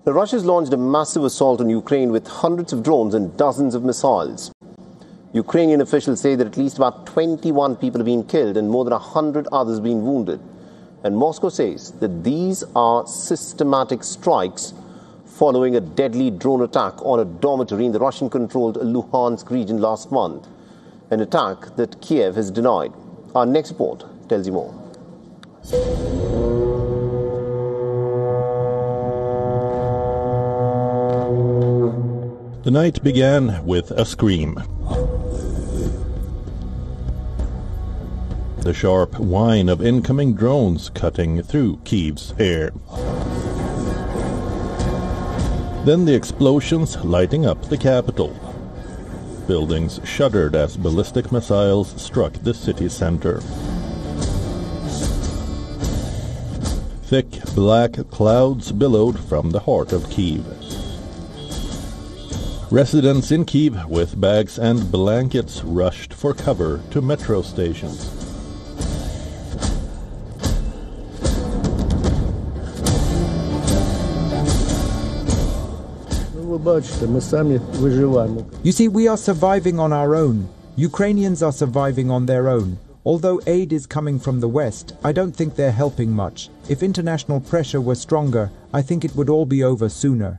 Russia's launched a massive assault on Ukraine with hundreds of drones and dozens of missiles. Ukrainian officials say that at least about 21 people have been killed and more than 100 others been wounded. And Moscow says that these are systematic strikes following a deadly drone attack on a dormitory in the Russian-controlled Luhansk region last month, an attack that Kiev has denied. Our next report tells you more. The night began with a scream. The sharp whine of incoming drones cutting through Kyiv's air. Then the explosions lighting up the capital. Buildings shuddered as ballistic missiles struck the city center. Thick black clouds billowed from the heart of Kyiv. Residents in Kyiv with bags and blankets rushed for cover to metro stations. You see, we are surviving on our own. Ukrainians are surviving on their own. Although aid is coming from the West, I don't think they're helping much. If international pressure were stronger, I think it would all be over sooner.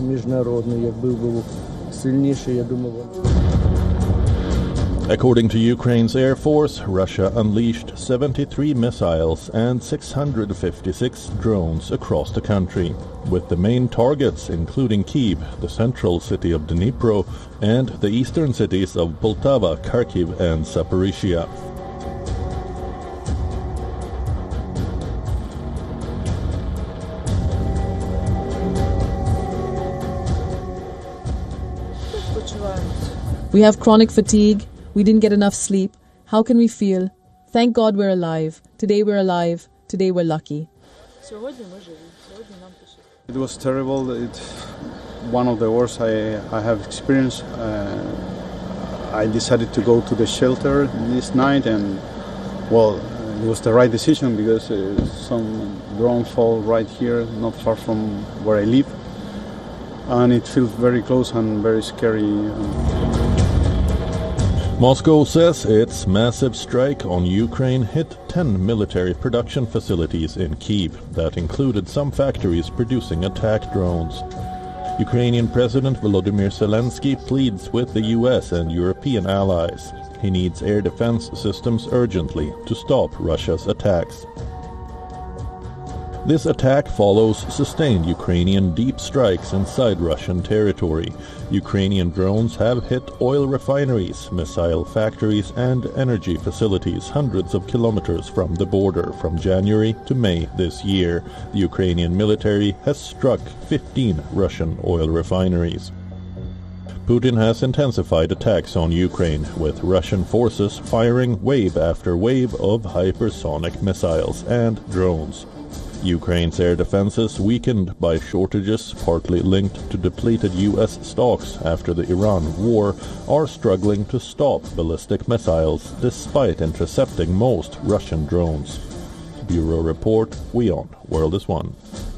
According to Ukraine's Air Force, Russia unleashed 73 missiles and 656 drones across the country, with the main targets including Kyiv, the central city of Dnipro, and the eastern cities of Poltava, Kharkiv, and Zaporizhia. We have chronic fatigue. We didn't get enough sleep. How can we feel? Thank God we're alive. Today we're alive. Today we're lucky. It was terrible. One of the worst I have experienced. I decided to go to the shelter this night, and well, it was the right decision because some drone fall right here, not far from where I live, and it feels very close and very scary. Moscow says its massive strike on Ukraine hit 10 military production facilities in Kyiv that included some factories producing attack drones. Ukrainian President Volodymyr Zelensky pleads with the US and European allies. He needs air defense systems urgently to stop Russia's attacks. This attack follows sustained Ukrainian deep strikes inside Russian territory. Ukrainian drones have hit oil refineries, missile factories, and energy facilities hundreds of kilometers from the border from January to May this year. The Ukrainian military has struck 15 Russian oil refineries. Putin has intensified attacks on Ukraine, with Russian forces firing wave after wave of hypersonic missiles and drones. Ukraine's air defenses, weakened by shortages partly linked to depleted U.S. stocks after the Iran war, are struggling to stop ballistic missiles despite intercepting most Russian drones. Bureau Report, WION, World is One.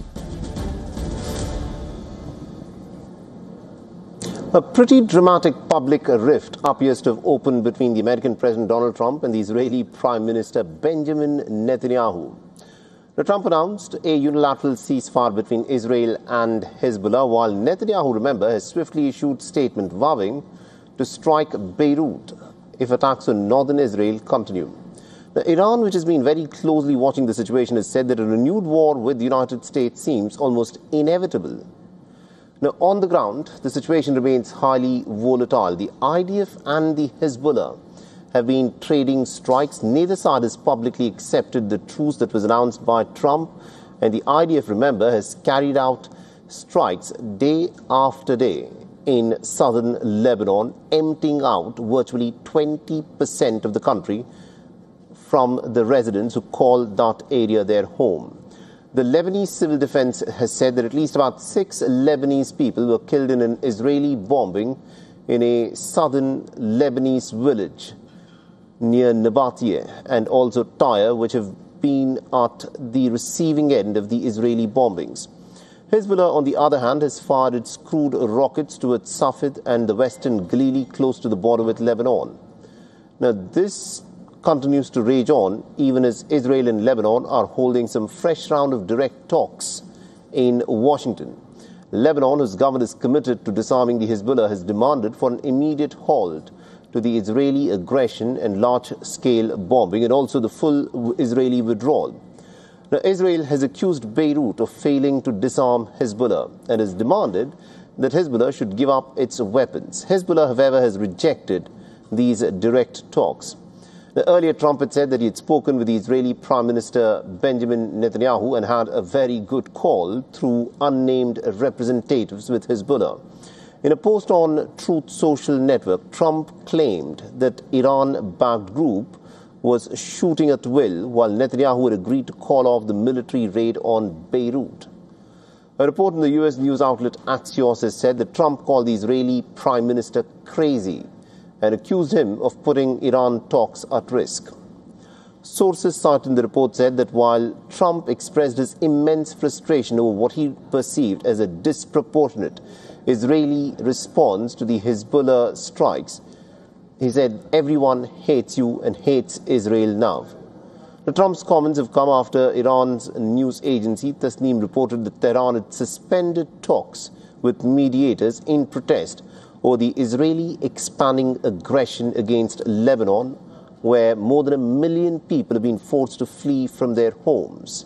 A pretty dramatic public rift appears to have opened between the American President Donald Trump and the Israeli Prime Minister Benjamin Netanyahu. Now, Trump announced a unilateral ceasefire between Israel and Hezbollah, while Netanyahu, remember, has swiftly issued a statement vowing to strike Beirut if attacks on northern Israel continue. Now, Iran, which has been very closely watching the situation, has said that a renewed war with the United States seems almost inevitable. Now, on the ground, the situation remains highly volatile. The IDF and the Hezbollah have been trading strikes. Neither side has publicly accepted the truce that was announced by Trump, and the IDF, remember, has carried out strikes day after day in southern Lebanon, emptying out virtually 20% of the country from the residents who call that area their home. The Lebanese civil defense has said that at least about 6 Lebanese people were killed in an Israeli bombing in a southern Lebanese village near Nabatea and also Tyre, which have been at the receiving end of the Israeli bombings. Hezbollah, on the other hand, has fired its crude rockets towards Safed and the western Galilee close to the border with Lebanon. Now, this continues to rage on even as Israel and Lebanon are holding some fresh round of direct talks in Washington. Lebanon, whose government is committed to disarming the Hezbollah, has demanded for an immediate halt to the Israeli aggression and large-scale bombing and also the full Israeli withdrawal. Now, Israel has accused Beirut of failing to disarm Hezbollah and has demanded that Hezbollah should give up its weapons. Hezbollah, however, has rejected these direct talks. Now, earlier, Trump had said that he had spoken with the Israeli Prime Minister Benjamin Netanyahu and had a very good call through unnamed representatives with Hezbollah. In a post on Truth Social Network, Trump claimed that Iran-backed group was shooting at will while Netanyahu had agreed to call off the military raid on Beirut. A report in the U.S. news outlet Axios has said that Trump called the Israeli Prime Minister crazy and accused him of putting Iran talks at risk. Sources cited in the report said that while Trump expressed his immense frustration over what he perceived as a disproportionate Israeli response to the Hezbollah strikes, he said, "Everyone hates you and hates Israel now." Now, Trump's comments have come after Iran's news agency Tasnim reported that Tehran had suspended talks with mediators in protest over the Israeli expanding aggression against Lebanon, where more than 1 million people have been forced to flee from their homes.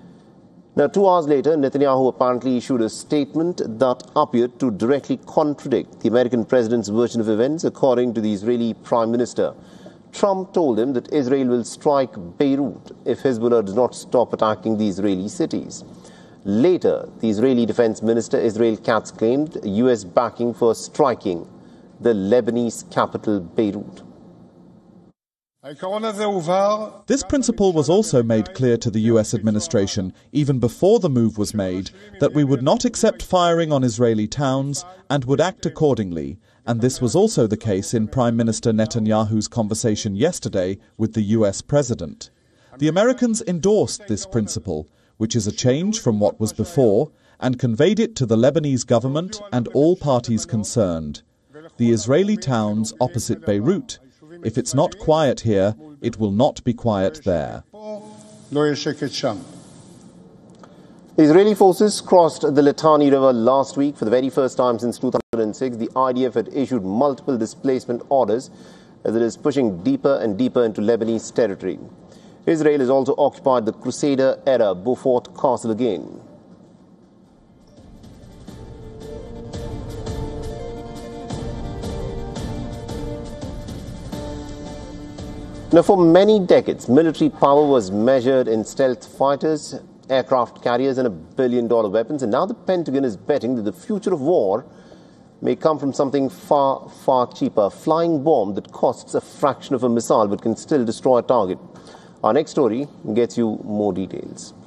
Now, 2 hours later, Netanyahu apparently issued a statement that appeared to directly contradict the American president's version of events, according to the Israeli Prime Minister. Trump told him that Israel will strike Beirut if Hezbollah does not stop attacking the Israeli cities. Later, the Israeli Defense Minister Israel Katz claimed U.S. backing for striking the Lebanese capital, Beirut. This principle was also made clear to the US administration, even before the move was made, that we would not accept firing on Israeli towns and would act accordingly, and this was also the case in Prime Minister Netanyahu's conversation yesterday with the US President. The Americans endorsed this principle, which is a change from what was before, and conveyed it to the Lebanese government and all parties concerned. The Israeli towns opposite Beirut. If it's not quiet here, it will not be quiet there. The Israeli forces crossed the Litani River last week for the very first time since 2006. The IDF had issued multiple displacement orders as it is pushing deeper and deeper into Lebanese territory. Israel has also occupied the Crusader-era Beaufort Castle again. Now, for many decades, military power was measured in stealth fighters, aircraft carriers and $1 billion weapons. And now the Pentagon is betting that the future of war may come from something far, far cheaper. A flying bomb that costs a fraction of a missile but can still destroy a target. Our next story gets you more details.